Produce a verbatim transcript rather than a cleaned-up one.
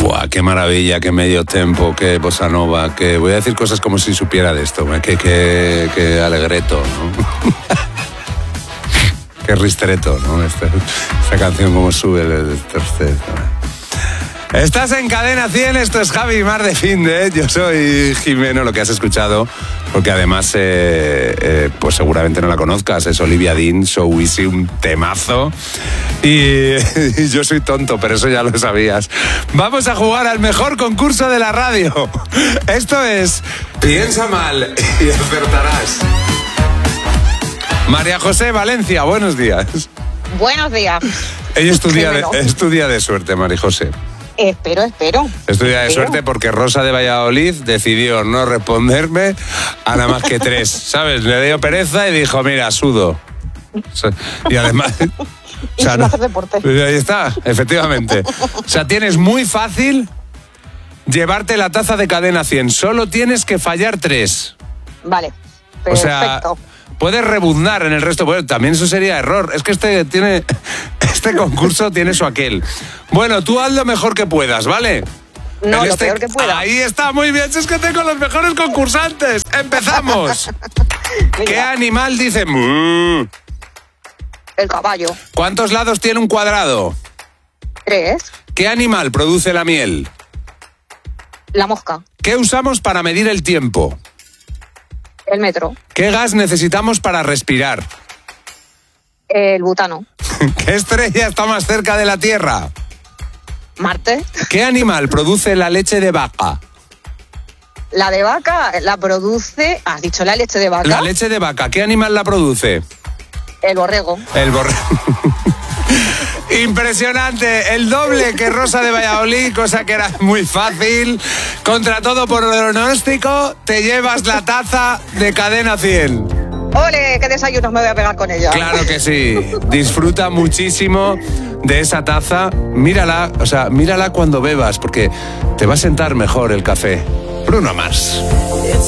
Buah, qué maravilla, qué medio tempo, qué bossa nova, que voy a decir cosas como si supiera de esto, qué, qué, qué alegreto, ¿no? Qué ristreto, ¿no? Esta, esta canción como sube el, el tercer. Estás en Cadena cien, esto es Javi Mar de Finde, yo soy Jimeno, lo que has escuchado, porque además, eh, eh, pues seguramente no la conozcas, es Olivia Dean, So Easy, un temazo, y, y yo soy tonto, pero eso ya lo sabías. Vamos a jugar al mejor concurso de la radio. Esto es Piensa Mal y Acertarás. María José Valencia, buenos días. Buenos días. Ella estudia de, estudia de suerte, María José. Espero, espero. Estudia de suerte porque Rosa de Valladolid decidió no responderme a nada más que tres, ¿sabes? Le dio pereza y dijo, mira, sudo. Y además... Y o sea, no, hacer deporte. Ahí está, efectivamente. O sea, tienes muy fácil llevarte la taza de Cadena cien. Solo tienes que fallar tres. Vale, perfecto. O sea, puedes rebuznar en el resto. Bueno, también eso sería error. Es que este tiene... Este concurso tiene su aquel. Bueno, tú haz lo mejor que puedas, ¿vale? No, en lo este... peor que pueda. Ahí está, muy bien. Si es que tengo los mejores concursantes. ¡Empezamos! ¿Qué animal dice mu? El caballo. ¿Cuántos lados tiene un cuadrado? Tres. ¿Qué animal produce la miel? La mosca. ¿Qué usamos para medir el tiempo? El metro. ¿Qué gas necesitamos para respirar? El butano. ¿Qué estrella está más cerca de la Tierra? Marte. ¿Qué animal produce la leche de vaca? La de vaca la produce... ¿Has dicho la leche de vaca? La leche de vaca. ¿Qué animal la produce? El borrego. El borrego. Impresionante, el doble que Rosa de Valladolid, cosa que era muy fácil. Contra todo por pronóstico, te llevas la taza de Cadena cien. ¡Ole! ¡Qué desayunos me voy a pegar con ella! Claro que sí. Disfruta muchísimo de esa taza. Mírala, o sea, mírala cuando bebas, porque te va a sentar mejor el café. Bruno Mars.